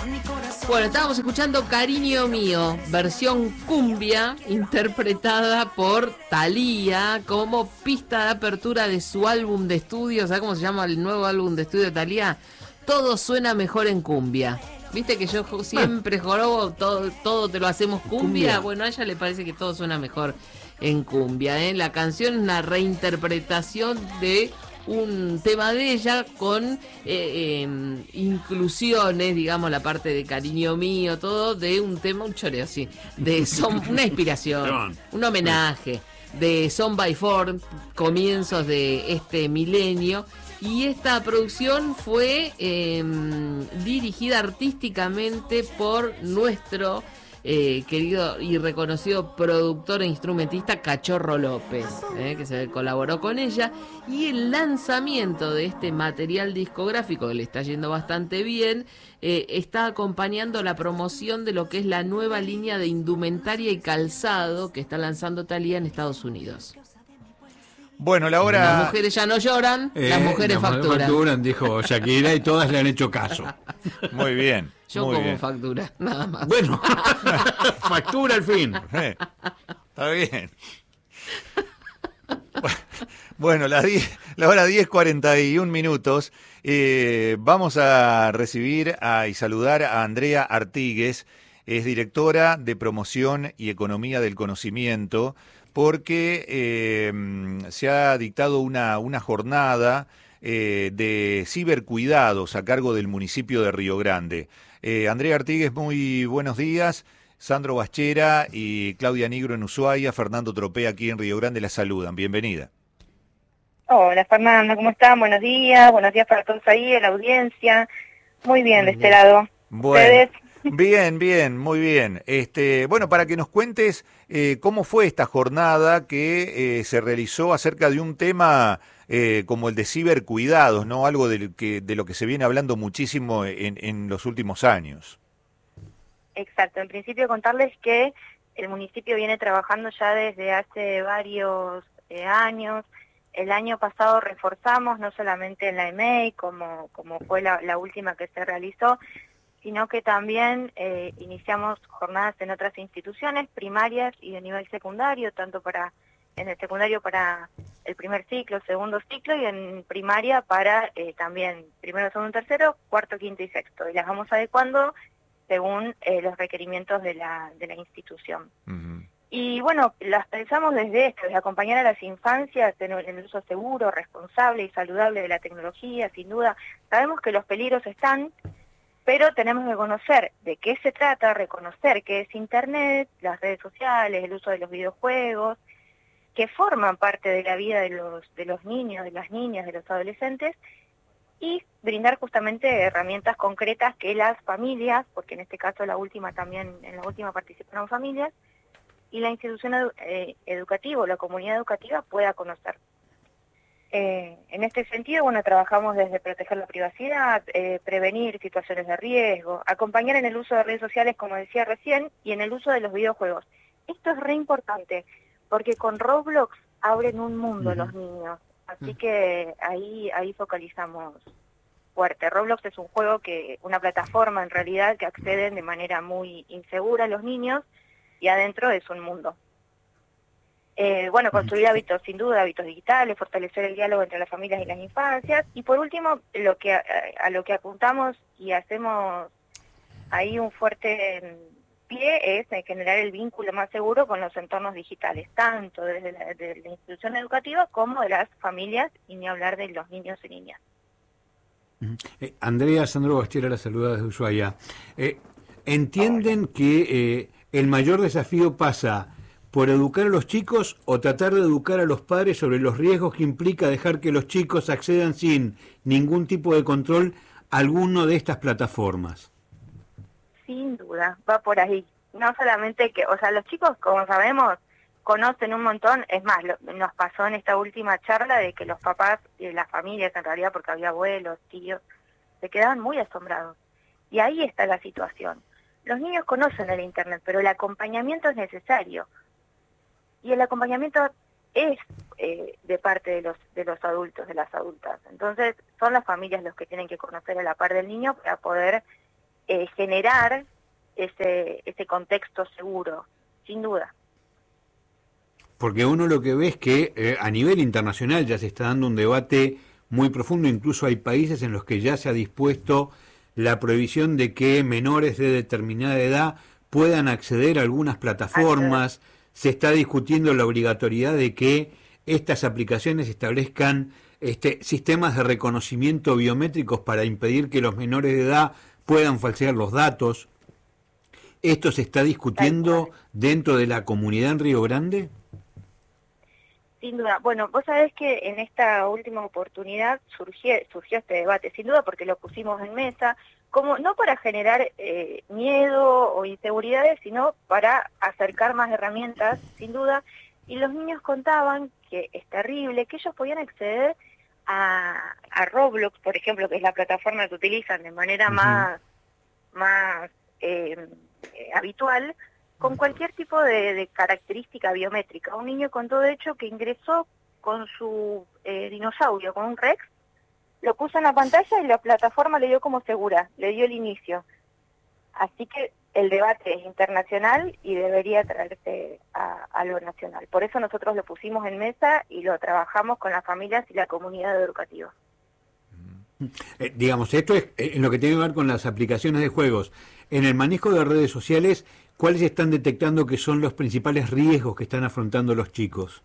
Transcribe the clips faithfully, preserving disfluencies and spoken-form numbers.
Bueno, estábamos escuchando Cariño Mío, versión cumbia, interpretada por Thalía como pista de apertura de su álbum de estudio. ¿Sabes cómo se llama el nuevo álbum de estudio de Thalía? Todo suena mejor en cumbia. Viste que yo siempre jorobo, todo, todo te lo hacemos cumbia. cumbia. Bueno, a ella le parece que todo suena mejor en cumbia, ¿eh? La canción es una reinterpretación de un tema de ella con eh, eh, inclusiones, digamos, la parte de Cariño Mío, todo de un tema, un choreo, sí, de son, una inspiración, un homenaje de Son by Four, comienzos de este milenio. Y esta producción fue eh, dirigida artísticamente por nuestro eh, querido y reconocido productor e instrumentista Cachorro López, eh, que se colaboró con ella. Y el lanzamiento de este material discográfico, que le está yendo bastante bien, eh, está acompañando la promoción de lo que es la nueva línea de indumentaria y calzado que está lanzando Thalía en Estados Unidos. Bueno, la hora... Las mujeres ya no lloran, eh, las mujeres las facturan. facturan, dijo Shakira, y todas le han hecho caso. Muy bien. Yo muy como bien. factura, nada más. Bueno, factura al fin. Eh, está bien. Bueno, la, diez, la hora diez cuarenta y un minutos. Eh, vamos a recibir a, y saludar a Andrea Artigues, es directora de Promoción y Economía del Conocimiento, porque eh, se ha dictado una, una jornada eh, de cibercuidados a cargo del municipio de Río Grande. Eh, Andrea Artigues, muy buenos días. Sandro Bachera y Claudia Nigro en Ushuaia, Fernando Tropea aquí en Río Grande la saludan. Bienvenida. Hola Fernando, ¿cómo están? Buenos días, buenos días para todos ahí, en la audiencia. Muy bien, de este lado. Bueno. ¿Ustedes? Bien, bien, muy bien. Este, bueno, para que nos cuentes eh, cómo fue esta jornada que eh, se realizó acerca de un tema eh, como el de cibercuidados, ¿no? Algo de lo que, de lo que se viene hablando muchísimo en, en los últimos años. Exacto, en principio contarles que el municipio viene trabajando ya desde hace varios eh, años. El año pasado reforzamos no solamente en la E M E I, como, como fue la, la última que se realizó, sino que también eh, iniciamos jornadas en otras instituciones primarias y de nivel secundario, tanto para en el secundario para el primer ciclo, segundo ciclo, y en primaria para eh, también primero, segundo, tercero, cuarto, quinto y sexto. Y las vamos adecuando según eh, los requerimientos de la, de la institución. Uh-huh. Y bueno, las pensamos desde esto, de acompañar a las infancias en el, en el uso seguro, responsable y saludable de la tecnología, sin duda. Sabemos que los peligros están, pero tenemos que conocer de qué se trata, reconocer qué es Internet, las redes sociales, el uso de los videojuegos, que forman parte de la vida de los, de los niños, de las niñas, de los adolescentes, y brindar justamente herramientas concretas que las familias, porque en este caso la última también, en la última participaron familias, y la institución edu eh, educativa, la comunidad educativa pueda conocer. Eh, en este sentido, bueno, trabajamos desde proteger la privacidad, eh, prevenir situaciones de riesgo, acompañar en el uso de redes sociales, como decía recién, y en el uso de los videojuegos. Esto es re importante, porque con Roblox abren un mundo uh-huh. los niños, así uh-huh. que ahí, ahí focalizamos fuerte. Roblox es un juego, que una plataforma en realidad que acceden de manera muy insegura a los niños, y adentro es un mundo. Eh, bueno, construir hábitos, sin duda, hábitos digitales, fortalecer el diálogo entre las familias y las infancias, y por último, lo que a, a lo que apuntamos y hacemos ahí un fuerte pie es generar el vínculo más seguro con los entornos digitales, tanto desde la, desde la institución educativa como de las familias, y ni hablar de los niños y niñas. Eh, Andrea, Sandro Bachera la saluda desde Ushuaia. Eh, ¿Entienden que eh, el mayor desafío pasa por educar a los chicos o tratar de educar a los padres sobre los riesgos que implica dejar que los chicos accedan sin ningún tipo de control a alguno de estas plataformas? Sin duda, va por ahí. No solamente que, o sea, los chicos, como sabemos, conocen un montón. Es más, lo, nos pasó en esta última charla de que los papás y las familias, en realidad, porque había abuelos, tíos, se quedaban muy asombrados. Y ahí está la situación. Los niños conocen el Internet, pero el acompañamiento es necesario. Y el acompañamiento es eh, de parte de los de los adultos, de las adultas. Entonces, son las familias los que tienen que conocer a la par del niño para poder eh, generar ese, ese contexto seguro, sin duda. Porque uno lo que ve es que eh, a nivel internacional ya se está dando un debate muy profundo, incluso hay países en los que ya se ha dispuesto la prohibición de que menores de determinada edad puedan acceder a algunas plataformas, se está discutiendo la obligatoriedad de que estas aplicaciones establezcan este, sistemas de reconocimiento biométricos para impedir que los menores de edad puedan falsear los datos. ¿Esto se está discutiendo dentro de la comunidad en Río Grande? Sin duda. Bueno, vos sabés que en esta última oportunidad surgió, surgió este debate, sin duda porque lo pusimos en mesa, como no para generar eh, miedo o inseguridades, sino para acercar más herramientas, sin duda, y los niños contaban que es terrible, que ellos podían acceder a, a Roblox, por ejemplo, que es la plataforma que utilizan de manera uh-huh. más, más eh, eh, habitual, con cualquier tipo de, de característica biométrica. Un niño contó de hecho que ingresó con su eh, dinosaurio, con un Rex, lo puso en la pantalla y la plataforma le dio como segura, le dio el inicio. Así que el debate es internacional y debería traerse a, a lo nacional. Por eso nosotros lo pusimos en mesa y lo trabajamos con las familias y la comunidad educativa. Eh, digamos, esto es en lo que tiene que ver con las aplicaciones de juegos. En el manejo de redes sociales, ¿cuáles están detectando que son los principales riesgos que están afrontando los chicos?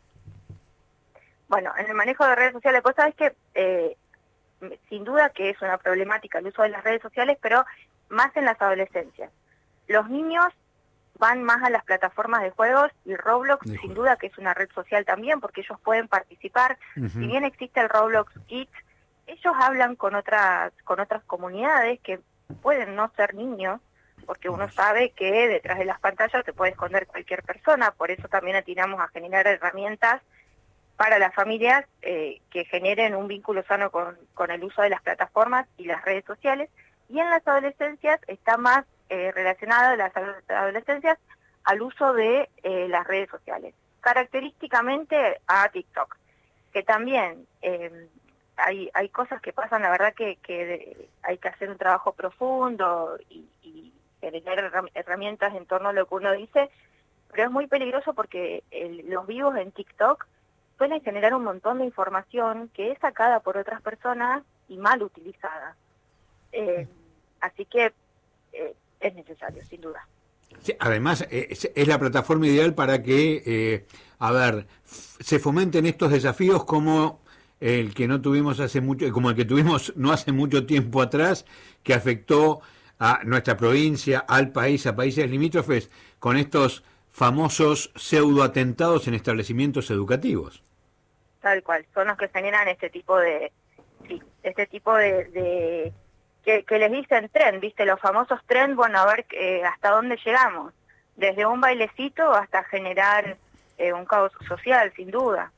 Bueno, en el manejo de redes sociales, vos sabés que eh, sin duda que es una problemática el uso de las redes sociales, pero más en las adolescencias. Los niños van más a las plataformas de juegos y Roblox de sin juego. duda que es una red social también, porque ellos pueden participar. Uh-huh. Si bien existe el Roblox Kids, ellos hablan con otras, con otras comunidades que pueden no ser niños, porque uno sabe que detrás de las pantallas se puede esconder cualquier persona, por eso también atinamos a generar herramientas para las familias eh, que generen un vínculo sano con, con el uso de las plataformas y las redes sociales, y en las adolescencias está más eh, relacionado las adolescencias al uso de eh, las redes sociales, característicamente a TikTok, que también eh, hay, hay cosas que pasan, la verdad que, que hay que hacer un trabajo profundo y, y generar herramientas en torno a lo que uno dice, pero es muy peligroso porque el, los vivos en TikTok suelen generar un montón de información que es sacada por otras personas y mal utilizada. Eh, así que eh, es necesario, sin duda. Sí, además, eh, es, es la plataforma ideal para que, eh, a ver, se fomenten estos desafíos como el que no tuvimos hace mucho, como el que tuvimos no hace mucho tiempo atrás, que afectó a nuestra provincia, al país, a países limítrofes, con estos famosos pseudoatentados en establecimientos educativos. Tal cual, son los que generan este tipo de, sí, este tipo de, de que, que les dicen trend, ¿viste? Los famosos trend, bueno, a ver eh, hasta dónde llegamos, desde un bailecito hasta generar eh, un caos social, sin duda.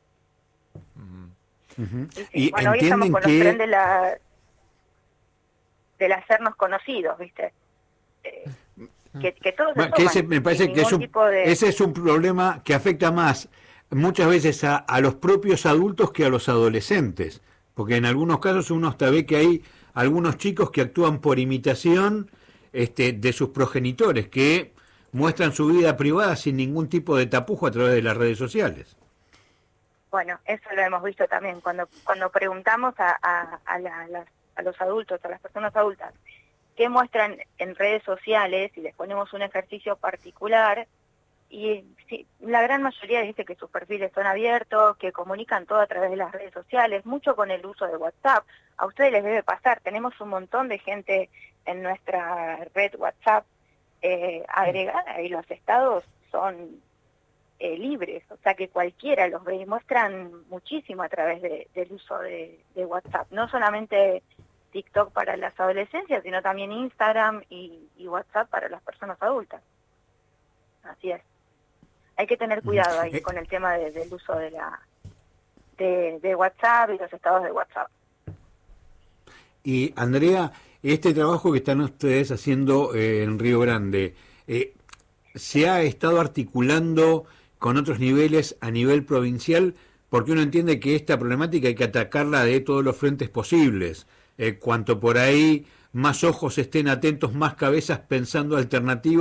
Uh-huh. Sí, sí. Y bueno, hoy estamos con que... los trend de la del hacernos conocidos, ¿viste? Eh, que, que todos bueno, que ese me parece que es un, de... ese es un problema que afecta más muchas veces a, a los propios adultos que a los adolescentes, porque en algunos casos uno hasta ve que hay algunos chicos que actúan por imitación este, de sus progenitores, que muestran su vida privada sin ningún tipo de tapujo a través de las redes sociales. Bueno, eso lo hemos visto también, cuando cuando preguntamos a, a, a, la, las, a los adultos, a las personas adultas, qué muestran en redes sociales, y les ponemos un ejercicio particular, y sí, la gran mayoría dice que sus perfiles son abiertos, que comunican todo a través de las redes sociales, mucho con el uso de WhatsApp. A ustedes les debe pasar, tenemos un montón de gente en nuestra red WhatsApp eh, agregada, y los estados son eh, libres, o sea que cualquiera los ve y muestran muchísimo a través de, del uso de, de WhatsApp, no solamente TikTok para las adolescencias, sino también Instagram y, y WhatsApp para las personas adultas. Así es. Hay que tener cuidado ahí con el tema de, del uso de la de, de WhatsApp y los estados de WhatsApp. Y Andrea, este trabajo que están ustedes haciendo eh, en Río Grande, eh, ¿se ha estado articulando con otros niveles a nivel provincial? Porque uno entiende que esta problemática hay que atacarla de todos los frentes posibles. Eh, cuanto por ahí más ojos estén atentos, más cabezas pensando alternativas.